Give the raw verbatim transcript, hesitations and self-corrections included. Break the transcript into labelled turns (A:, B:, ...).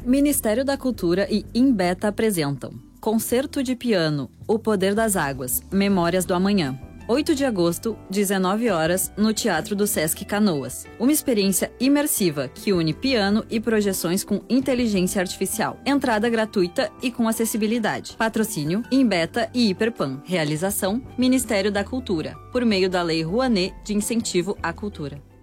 A: Ministério da Cultura e Imbeta apresentam Concerto de Piano, O Poder das Águas, Memórias do Amanhã. oito de agosto, dezenove horas, no Teatro do Sesc Canoas. Uma experiência imersiva que une piano e projeções com inteligência artificial. Entrada gratuita e com acessibilidade. Patrocínio, Imbeta e Hiperpan. Realização, Ministério da Cultura, por meio da Lei Rouanet de Incentivo à Cultura.